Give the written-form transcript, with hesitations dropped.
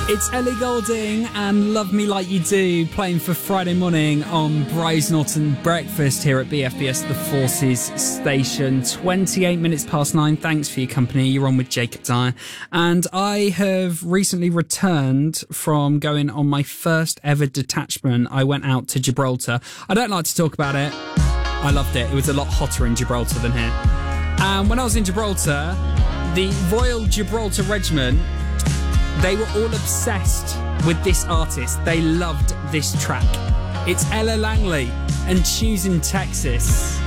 It's Ellie Goulding and Love Me Like You Do playing for Friday morning on Bryce Norton Breakfast here at BFBS The Forces station. 28 minutes past 9. Thanks for your company. You're on with Jacob Dyer. And I have recently returned from going on my first ever detachment. I went out to Gibraltar. I don't like to talk about it. I loved it. It was a lot hotter in Gibraltar than here. And when I was in Gibraltar, the Royal Gibraltar Regiment, they were all obsessed with this artist. They loved this track. It's Ella Langley and Choosing Texas.